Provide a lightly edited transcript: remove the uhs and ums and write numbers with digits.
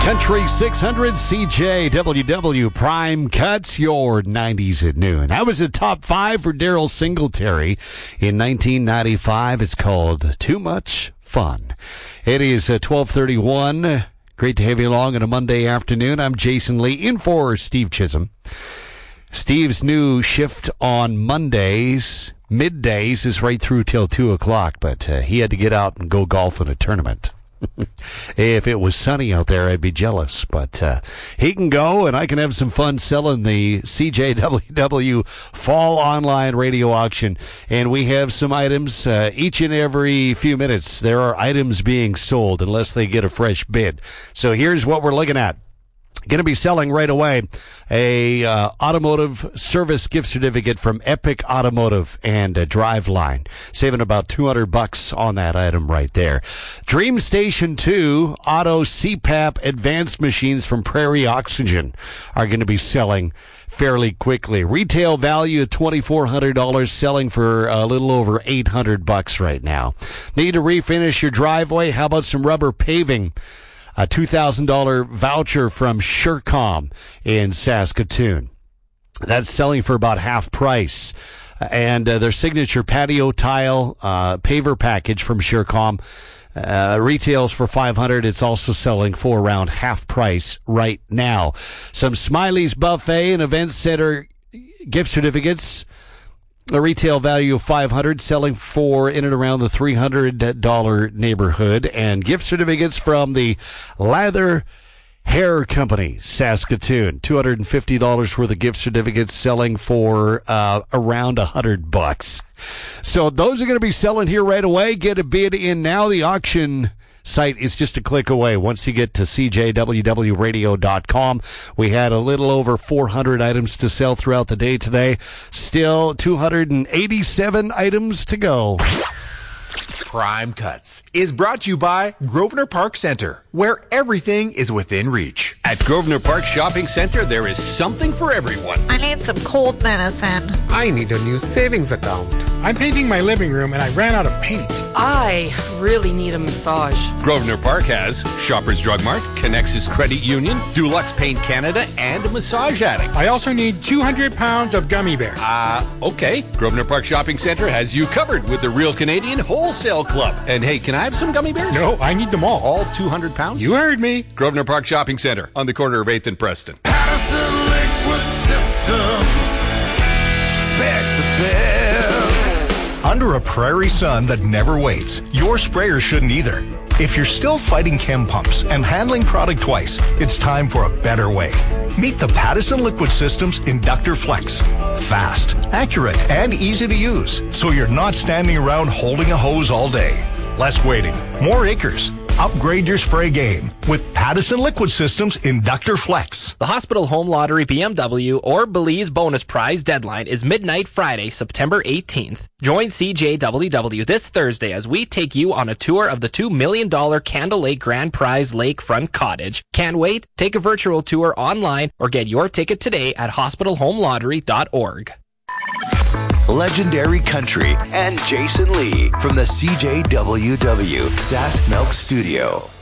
Country 600 CJWW Prime Cuts, your 90s at noon. That was a top 5 for Daryl Singletary in 1995. It's called Too Much Fun. It is 12:31. Great to have you along on a Monday afternoon. I'm Jason Lee, in for Steve Chisholm. Steve's new shift on Mondays, middays, is right through till 2 o'clock, but he had to get out and go golf in a tournament. If it was sunny out there, I'd be jealous, but he can go, and I can have some fun selling the CJWW Fall Online Radio Auction. And we have some items each and every few minutes. There are items being sold unless they get a fresh bid. So here's what we're looking at. Going to be selling right away a automotive service gift certificate from Epic Automotive and Driveline, saving about $200 on that item right there. Dream Station 2 auto CPAP advanced machines from Prairie Oxygen are going to be selling fairly quickly. Retail value of $2,400, selling for a little over $800 right now. Need to refinish your driveway? How about some rubber paving? A $2,000 voucher from Surecom in Saskatoon. That's selling for about half price. And their signature patio tile paver package from Surecom retails for $500. It's also selling for around half price right now. Some Smiley's Buffet and Event Center gift certificates. A retail value of $500, selling for in and around the $300 neighborhood. And gift certificates from the Lather Hair Company, Saskatoon. $250 worth of gift certificates, selling for around $100. So those are going to be selling here right away. Get a bid in now. The auction site is just a click away. Once you get to CJWWradio.com, we had a little over 400 items to sell throughout the day today. Still 287 items to go. Prime Cuts is brought to you by Grosvenor Park Centre, where everything is within reach. At Grosvenor Park Shopping Centre, there is something for everyone. I need some cold medicine. I need a new savings account. I'm painting my living room and I ran out of paint. I really need a massage. Grosvenor Park has Shoppers Drug Mart, Connexus Credit Union, Dulux Paint Canada, and a massage addict. I also need 200 pounds of gummy bears. Okay. Grosvenor Park Shopping Centre has you covered with the Real Canadian Wholesale Club. And hey, can I have some gummy bears? No, I need them all. All 200 pounds? You heard me. Grosvenor Park Shopping Centre on the corner of 8th and Preston. Patterson Liquid Systems. Expect the best. Under a prairie sun that never waits, your sprayer shouldn't either. If you're still fighting chem pumps and handling product twice, it's time for a better way. Meet the Patterson Liquid Systems Inductor Flex. Fast, accurate, and easy to use, so you're not standing around holding a hose all day. Less waiting, more acres. Upgrade your spray game with Patterson Liquid Systems Inductor Flex. The Hospital Home Lottery BMW or Belize bonus prize deadline is midnight Friday, September 18th. Join CJWW this Thursday as we take you on a tour of the $2 million Candle Lake Grand Prize Lakefront Cottage. Can't wait? Take a virtual tour online or get your ticket today at hospitalhomelottery.org. Legendary Country and Jason Lee from the CJWW Sask Milk Studio.